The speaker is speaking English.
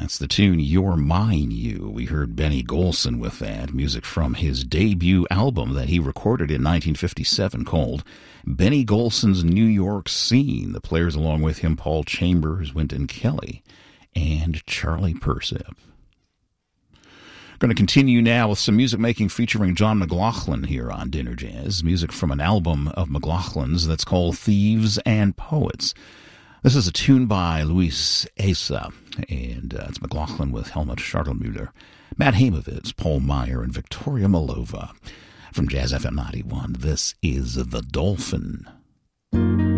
That's the tune You're Mine, You. We heard Benny Golson with that. Music from his debut album that he recorded in 1957 called Benny Golson's New York Scene. The players along with him, Paul Chambers, Wynton Kelly, and Charlie Persip. Going to continue now with some music making featuring John McLaughlin here on Dinner Jazz. Music from an album of McLaughlin's that's called Thieves and Poets. This is a tune by Luis Asa, and it's McLaughlin with Helmut Schartelmuller, Matt Heimovitz, Paul Meyer, and Victoria Malova. From Jazz FM 91, this is The Dolphin.